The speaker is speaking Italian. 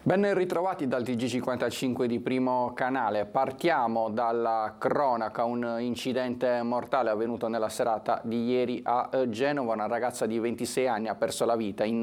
Ben ritrovati dal TG55 di Primo Canale. Partiamo dalla cronaca, un incidente mortale avvenuto nella serata di ieri a Genova. Una ragazza di 26 anni ha perso la vita in